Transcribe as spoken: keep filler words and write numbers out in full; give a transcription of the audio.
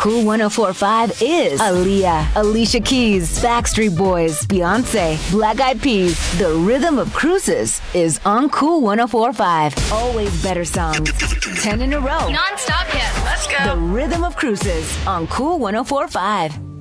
Cool one oh four point five is Aaliyah, Alicia Keys, Backstreet Boys, Beyonce, Black Eyed Peas. The rhythm of cruises is on Cool one oh four point five. Always better songs. ten in a row. Non-stop hit. Let's go. The rhythm of cruises on Cool one oh four point five.